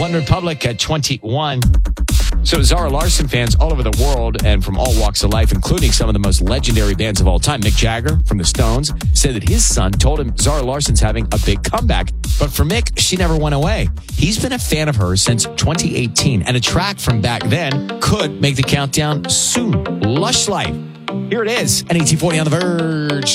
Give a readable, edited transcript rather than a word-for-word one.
One Republic at 21. So Zara Larsson fans all over the world and from all walks of life, including some of the most legendary bands of all time, Mick Jagger from the Stones, said that his son told him Zara Larsson's having a big comeback. But for Mick, she never went away. He's been a fan of hers since 2018, and a track from back then could make the countdown soon. Lush Life. Here it is, NET40 on the Verge.